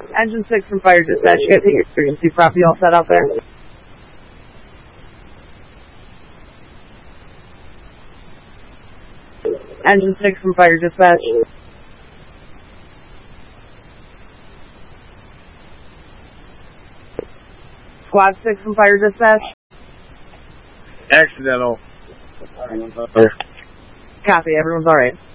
Engine 6 from Fire Dispatch, you guys hit your emergency property all set out there? Engine 6 from Fire Dispatch. Squad 6 from Fire Dispatch. Accidental. Copy, everyone's alright.